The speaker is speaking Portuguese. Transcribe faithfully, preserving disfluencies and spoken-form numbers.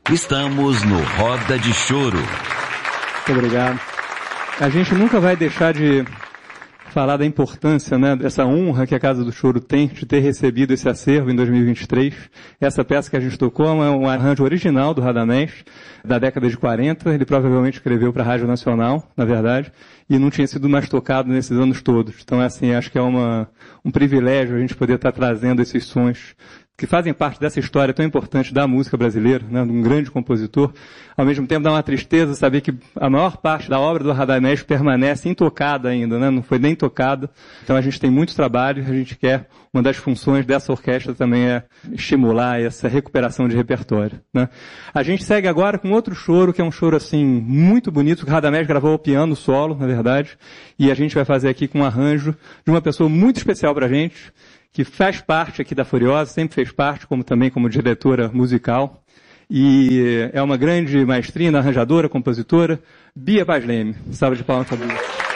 Estamos no Roda de Choro. Muito obrigado. A gente nunca vai deixar de falar da importância, né, dessa honra que a Casa do Choro tem de ter recebido esse acervo em dois mil e vinte e três. Essa peça que a gente tocou é um arranjo original do Radamés, da década de quarenta. Ele provavelmente escreveu para a Rádio Nacional, na verdade, e não tinha sido mais tocado nesses anos todos. Então, assim, acho que é uma, um privilégio a gente poder estar trazendo esses sons que fazem parte dessa história tão importante da música brasileira, né, de um grande compositor. Ao mesmo tempo dá uma tristeza saber que a maior parte da obra do Radamés permanece intocada ainda, né, não foi nem tocada. Então a gente tem muito trabalho, a gente quer, uma das funções dessa orquestra também é estimular essa recuperação de repertório, né. A gente segue agora com outro choro, que é um choro assim muito bonito, que o Radamés gravou ao piano solo, na verdade, e a gente vai fazer aqui com um arranjo de uma pessoa muito especial pra gente, que faz parte aqui da Furiosa, sempre fez parte, como também como diretora musical, e é uma grande maestrina, arranjadora, compositora, Bia Paz Leme. Salve de palmas para a Bia.